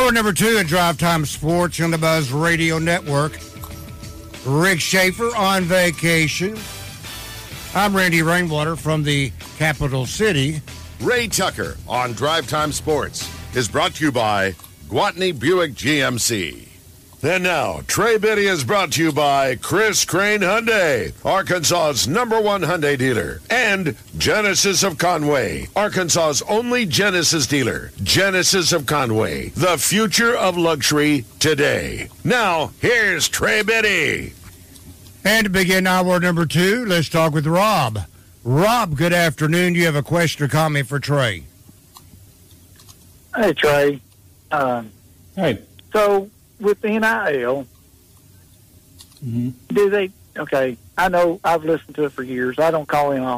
Hour number 2 in Drive Time Sports on the Buzz Radio Network. Rick Schaefer on vacation. I'm Randy Rainwater from the capital city. Ray Tucker on Drive Time Sports is brought to you by Gwatney Buick GMC. And now, Trey Biddy is brought to you by Chris Crane Hyundai, Arkansas's #1 Hyundai dealer, and Genesis of Conway, Arkansas's only Genesis dealer. Genesis of Conway, the future of luxury today. Now, here's Trey Biddy. And to begin hour number 2, let's talk with Rob. Rob, good afternoon. You have a question or comment for Trey? Hey, Trey. Hey. So, with the NIL, do they, okay, I know I've listened to it for years. I don't call in